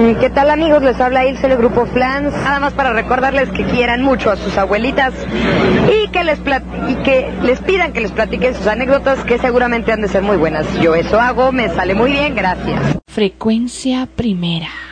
¿Qué tal, amigos? Les habla Ilse del Grupo Flans. Nada más para recordarles que quieran mucho a sus abuelitas y que les pidan que les platiquen sus anécdotas, que seguramente han de ser muy buenas. Yo eso hago, me sale muy bien, gracias. Frecuencia primera.